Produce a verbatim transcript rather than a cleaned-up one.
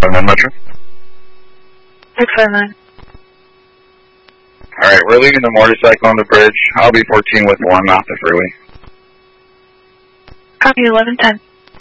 five nine Metro. six five nine. Alright, we're leaving the motorcycle on the bridge. I'll be fourteen with one off the freeway. Copy eleven ten.